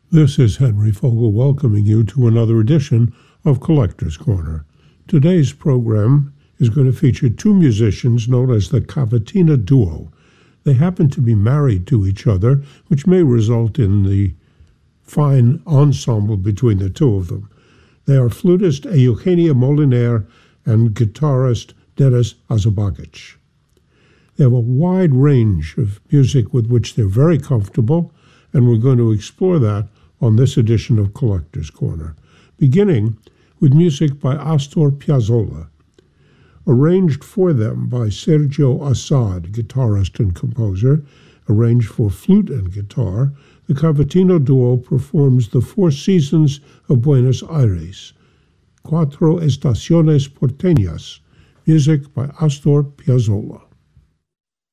This is Henry Fogel welcoming you to another edition of Collector's Corner. Today's program is going to feature two musicians known as the Cavatina Duo. They happen to be married to each other, which may result in the fine ensemble between the two of them. They are flutist Eugenia Moliner and guitarist Denis Azabagic. They have a wide range of music with which they're very comfortable, and we're going to explore that on this edition of Collector's Corner, beginning with music by Astor Piazzolla. Arranged for them by Sergio Assad, guitarist and composer, arranged for flute and guitar, the Cavatina Duo performs The Four Seasons of Buenos Aires, Cuatro Estaciones Porteñas, music by Astor Piazzolla.